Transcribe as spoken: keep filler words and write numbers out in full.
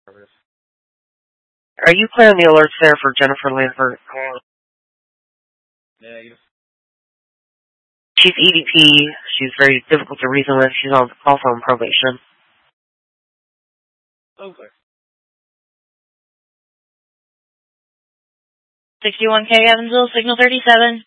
Are you clearing the alerts there for Jennifer Lambert? Negative. She's E D P. She's very difficult to reason with. She's on, also on probation. Okay. sixty-one K Evansville, signal thirty-seven.